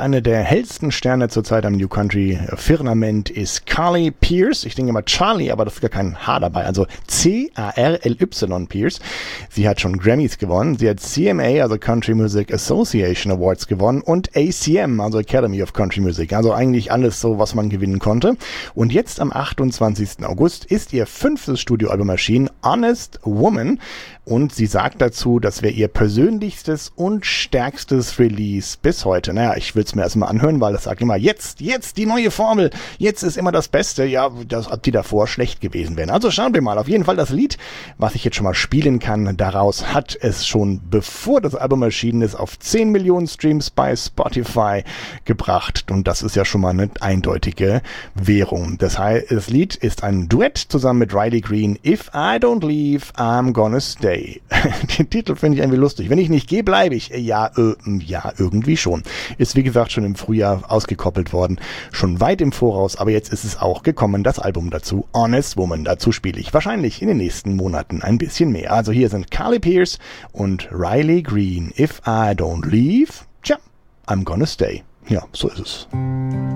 eine der hellsten Sterne zurzeit am New Country Firmament ist Carly Pearce. Ich denke immer Charlie, aber das ist gar kein H dabei. Also C-A-R-L-Y Pearce. Sie hat schon Grammys gewonnen. Sie hat CMA, also Country Music Association Awards gewonnen und ACM, also Academy of Country Music. Also eigentlich alles so, was man gewinnen konnte. Und jetzt am 28. August ist ihr 5. Studioalbum erschienen, Honest Woman. Und sie sagt dazu, das wäre ihr persönlichstes und stärkstes Release bis heute. Naja, ich will es mir erstmal anhören, weil das sagt immer, jetzt die neue Formel, jetzt ist immer das Beste. Ja, ob die davor schlecht gewesen wären. Also schauen wir mal. Auf jeden Fall das Lied, was ich jetzt schon mal spielen kann, daraus hat es schon, bevor das Album erschienen ist, auf 10 Millionen Streams bei Spotify gebracht. Und das ist ja schon mal eine eindeutige Währung. Das heißt, das Lied ist ein Duett zusammen mit Riley Green. If I don't leave, I'm gonna stay. Den Titel finde ich irgendwie lustig. Wenn ich nicht gehe, bleibe ich. Ja, irgendwie schon. Ist wie gesagt schon im Frühjahr ausgekoppelt worden. Schon weit im Voraus, aber jetzt ist es auch gekommen, das Album dazu. Honest Woman. Dazu spiele ich wahrscheinlich in den nächsten Monaten ein bisschen mehr. Also hier sind Carly Pearce und Riley Green. If I don't leave, I'm gonna stay. Ja, so ist es.